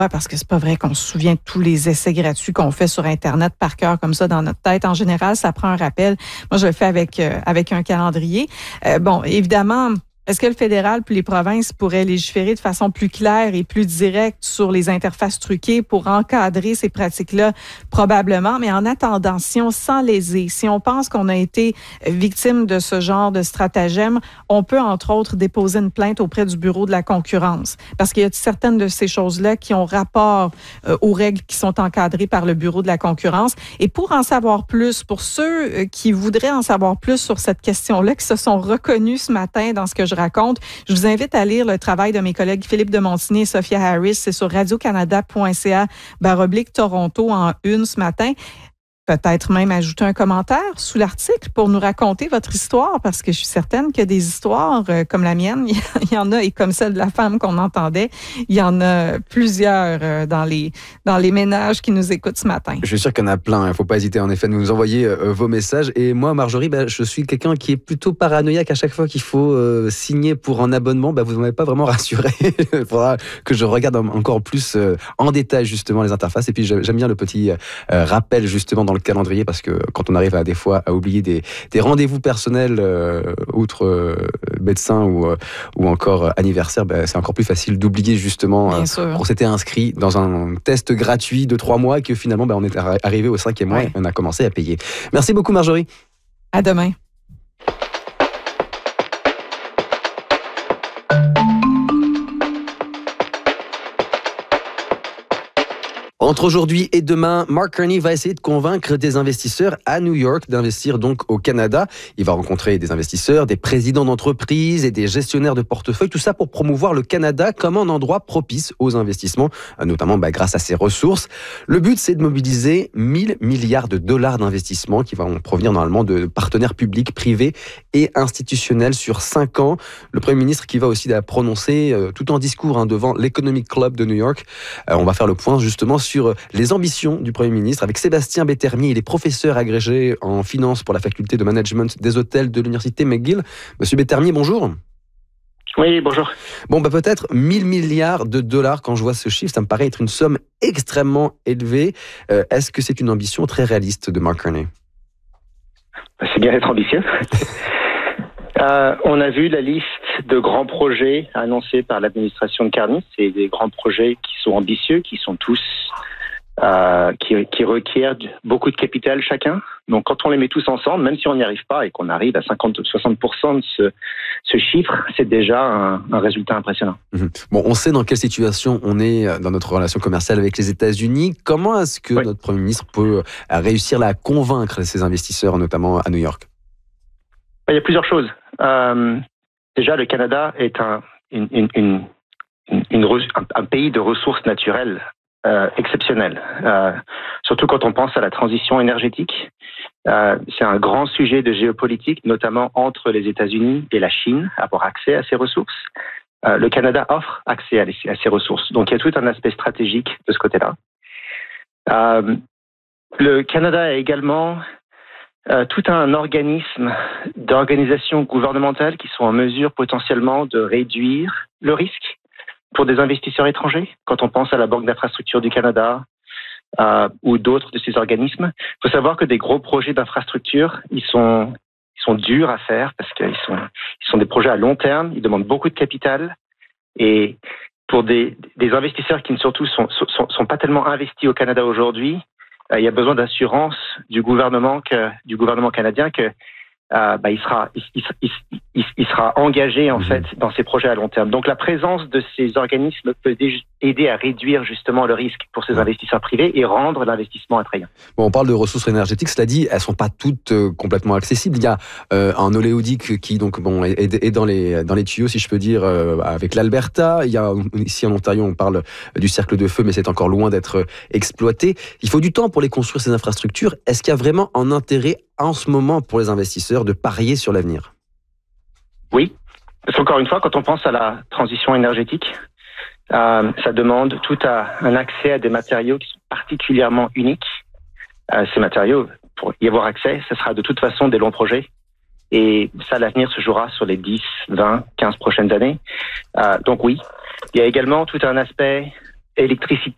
Oui, parce que c'est pas vrai qu'on se souvient de tous les essais gratuits qu'on fait sur Internet par cœur comme ça dans notre tête. En général, ça prend un rappel. Moi, je le fais avec un calendrier. Bon, évidemment, est-ce que le fédéral puis les provinces pourraient légiférer de façon plus claire et plus directe sur les interfaces truquées pour encadrer ces pratiques-là? Probablement, mais en attendant, si on se sent lésé, si on pense qu'on a été victime de ce genre de stratagème, on peut, entre autres, déposer une plainte auprès du Bureau de la concurrence. Parce qu'il y a certaines de ces choses-là qui ont rapport aux règles qui sont encadrées par le Bureau de la concurrence. Et pour en savoir plus, pour ceux qui voudraient en savoir plus sur cette question-là, qui se sont reconnus ce matin dans ce que je raconte, je vous invite à lire le travail de mes collègues Philippe de Montigny et Sophia Harris. C'est sur radiocanada.ca/Toronto en une ce matin. Peut-être même ajouter un commentaire sous l'article pour nous raconter votre histoire, parce que je suis certaine que des histoires comme la mienne, il y en a, et comme celle de la femme qu'on entendait, il y en a plusieurs dans les ménages qui nous écoutent ce matin. Je suis sûr qu'il y en a plein. Il ne faut pas hésiter en effet de nous envoyer vos messages. Et moi, Marjorie, je suis quelqu'un qui est plutôt paranoïaque à chaque fois qu'il faut signer pour un abonnement. Vous ne m'avez pas vraiment rassuré. Il faudra que je regarde encore plus en détail justement les interfaces. Et puis j'aime bien le petit rappel justement dans le calendrier, parce que quand on arrive des fois à oublier des rendez-vous personnels outre médecin ou encore anniversaire, c'est encore plus facile d'oublier justement qu'on s'était inscrit dans un test gratuit de 3 mois et que finalement on est arrivé au 5e mois et on a commencé à payer. Merci beaucoup Marjorie. À demain. Entre aujourd'hui et demain, Mark Carney va essayer de convaincre des investisseurs à New York d'investir donc au Canada. Il va rencontrer des investisseurs, des présidents d'entreprises et des gestionnaires de portefeuille. Tout ça pour promouvoir le Canada comme un endroit propice aux investissements, notamment grâce à ses ressources. Le but, c'est de mobiliser 1 000 milliards de dollars d'investissements qui vont provenir normalement de partenaires publics, privés et institutionnels sur 5 ans. Le Premier ministre qui va aussi prononcer tout en discours devant l'Economic Club de New York. On va faire le point justement sur les ambitions du Premier ministre avec Sébastien Bétermier. Il est professeur agrégé en finance pour la faculté de management des hôtels de l'université McGill. Monsieur Bétermier, bonjour. Oui, bonjour. Peut-être 1 000 milliards de dollars, quand je vois ce chiffre, ça me paraît être une somme extrêmement élevée. Est-ce que c'est une ambition très réaliste de Mark Carney? C'est bien d'être ambitieux. On a vu la liste de grands projets annoncés par l'administration de Carney. C'est des grands projets qui sont ambitieux, qui sont tous qui requièrent beaucoup de capital chacun. Donc quand on les met tous ensemble, même si on n'y arrive pas et qu'on arrive à 50-60% de ce chiffre, c'est déjà un résultat impressionnant. On sait dans quelle situation on est dans notre relation commerciale avec les États-Unis. Comment est-ce que notre Premier ministre peut réussir à convaincre ces investisseurs, notamment à New York? Il y a plusieurs choses. Déjà, le Canada est un pays de ressources naturelles exceptionnel. Surtout quand on pense à la transition énergétique. C'est un grand sujet de géopolitique, notamment entre les États-Unis et la Chine, avoir accès à ces ressources. Le Canada offre accès à ces ressources. Donc il y a tout un aspect stratégique de ce côté-là. Le Canada a également tout un organisme d'organisations gouvernementales qui sont en mesure potentiellement de réduire le risque pour des investisseurs étrangers. Quand on pense à la Banque d'infrastructure du Canada ou d'autres de ces organismes, il faut savoir que des gros projets d'infrastructure, ils sont durs à faire parce qu'ils sont des projets à long terme, ils demandent beaucoup de capital et pour des investisseurs qui surtout sont pas tellement investis au Canada aujourd'hui, il y a besoin d'assurance du gouvernement canadien que il sera engagé en fait dans ces projets à long terme. Donc la présence de ces organismes peut aider à réduire justement le risque pour ces investisseurs privés et rendre l'investissement attrayant. On parle de ressources énergétiques, cela dit, elles sont pas toutes complètement accessibles. Il y a un oléoduc qui est dans les tuyaux, si je peux dire, avec l'Alberta. Il y a ici en Ontario, on parle du cercle de feu, mais c'est encore loin d'être exploité. Il faut du temps pour les construire, ces infrastructures. Est-ce qu'il y a vraiment un intérêt en ce moment pour les investisseurs de parier sur l'avenir? Oui, parce qu'encore une fois, quand on pense à la transition énergétique, ça demande tout un accès à des matériaux qui sont particulièrement uniques. Ces matériaux, pour y avoir accès, ce sera de toute façon des longs projets. Et ça, l'avenir se jouera sur les 10, 20, 15 prochaines années. Donc oui, il y a également tout un aspect électricité